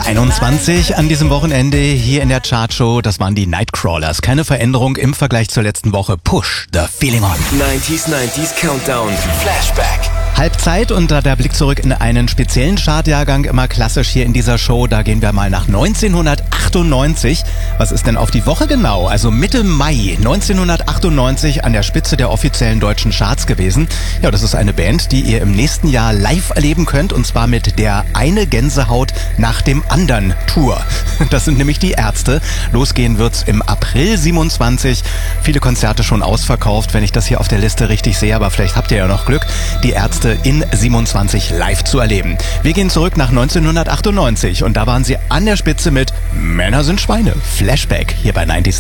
21 an diesem Wochenende hier in der Chartshow. Das waren die Nightcrawlers. Keine Veränderung im Vergleich zur letzten Woche. Push the feeling on. 90s Countdown. Flashback. Halbzeit und da der Blick zurück in einen speziellen Chartjahrgang, immer klassisch hier in dieser Show. Da gehen wir mal nach 1998. Was ist denn auf die Woche genau? Also Mitte Mai 1998 an der Spitze der offiziellen deutschen Charts gewesen. Ja, das ist eine Band, die ihr im nächsten Jahr live erleben könnt, und zwar mit der Eine Gänsehaut nach dem anderen Tour. Das sind nämlich die Ärzte. Losgehen wird's im April 27. Viele Konzerte schon ausverkauft, wenn ich das hier auf der Liste richtig sehe, aber vielleicht habt ihr ja noch Glück, die Ärzte in 27 live zu erleben. Wir gehen zurück nach 1998 und da waren sie an der Spitze mit Männer sind Schweine. Flashback hier bei 90s.